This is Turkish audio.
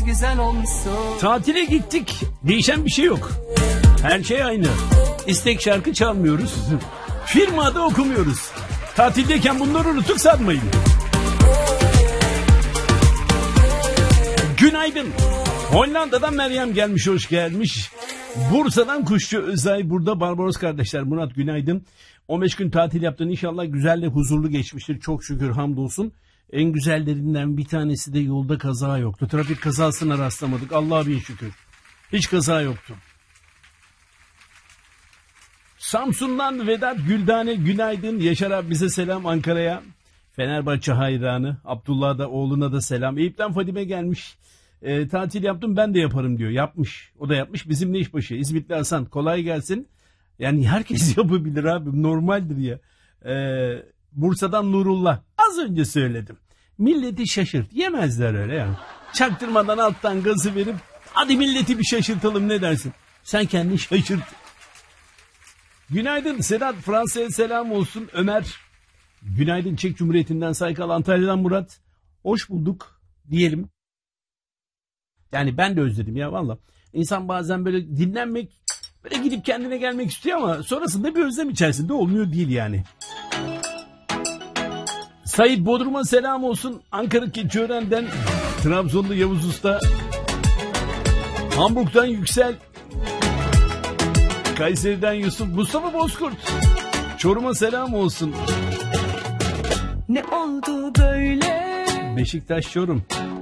güzel olmuşsun. Tatile gittik. Değişen bir şey yok. Her şey aynı. İstek şarkı çalmıyoruz. Firmada okumuyoruz. Tatildeyken bunları unutuk sanmayın. Günaydın. Hollanda'dan Meryem gelmiş, hoş gelmiş. Bursa'dan Kuşçu Özay burada. Barbaros kardeşler, Murat günaydın. 15 gün tatil yaptın, inşallah güzel ve huzurlu geçmiştir. Çok şükür, hamdolsun. En güzellerinden bir tanesi de yolda kaza yoktu. Trafik kazasına rastlamadık, Allah'a bin şükür. Hiç kaza yoktu. Samsun'dan Vedat Güldane günaydın. Yaşar abi bize selam Ankara'ya. Fenerbahçe hayranı. Abdullah da oğluna da selam. Eyüp'ten Fadime gelmiş. Tatil yaptım, ben de yaparım diyor. Yapmış. O da yapmış. Bizimle işbaşı. İzmitli Hasan, kolay gelsin. Yani herkes yapabilir abi. Normaldir ya. Bursa'dan Nurullah. Az önce söyledim. Milleti şaşırt. Yemezler öyle yani. Çaktırmadan alttan gazı verip hadi milleti bir şaşırtalım, ne dersin? Sen kendini şaşırt. Günaydın Sedat, Fransa'ya selam olsun. Ömer. Günaydın Çek Cumhuriyeti'nden Saykal, Antalya'dan Murat. Hoş bulduk diyelim. Yani ben de özledim ya valla. İnsan bazen böyle dinlenmek, böyle gidip kendine gelmek istiyor ama sonrasında bir özlem içerisinde olmuyor değil yani. Said Bodrum'a selam olsun. Ankara Keçiören'den Trabzonlu Yavuz Usta. Hamburg'dan Yüksel. Kayseri'den Yusuf. Mustafa Bozkurt. Çorum'a selam olsun. Ne oldu böyle? Beşiktaş Çorum.